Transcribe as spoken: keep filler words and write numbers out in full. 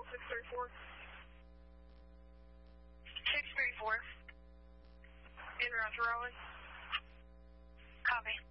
six three four. six three four. En route to Raleigh. Copy.